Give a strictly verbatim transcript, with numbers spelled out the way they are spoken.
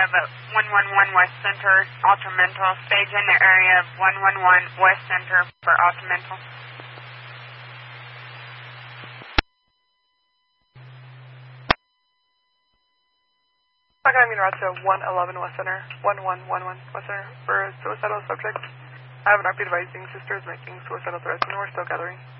of a one one one West Center, Ultramental. Stage in the area of one one one West Center for Ultramental. Second, I'm route to one eleven West Center, one one one one West Center for suicidal subject. I have an R P advising sister is making suicidal threats and we're still gathering.